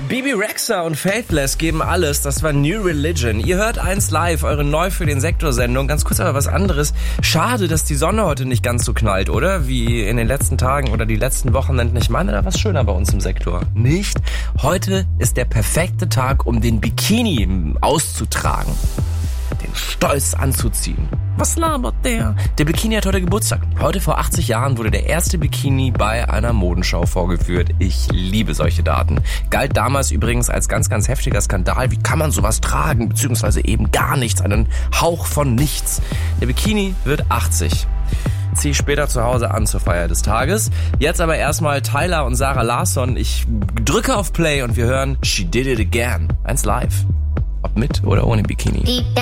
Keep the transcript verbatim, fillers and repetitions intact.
Bebe Rexha und Faithless geben alles. Das war New Religion. Ihr hört eins live, eure neu für den Sektor-Sendung. Ganz kurz aber was anderes. Schade, dass die Sonne heute nicht ganz so knallt, oder? Wie in den letzten Tagen oder die letzten Wochen. Ich meine, da war es schöner bei uns im Sektor. Nicht? Heute ist der perfekte Tag, um den Bikini auszutragen. Den Stolz anzuziehen. Was labert der? Der Bikini hat heute Geburtstag. Heute vor achtzig Jahren wurde der erste Bikini bei einer Modenschau vorgeführt. Ich liebe solche Daten. Galt damals übrigens als ganz, ganz heftiger Skandal. Wie kann man sowas tragen? Beziehungsweise eben gar nichts. Einen Hauch von nichts. Der Bikini wird achtzig. Zieh später zu Hause an zur Feier des Tages. Jetzt aber erstmal Tyler und Sarah Larsson. Ich drücke auf Play und wir hören She Did It Again. Eins live. Ob mit oder ohne Bikini.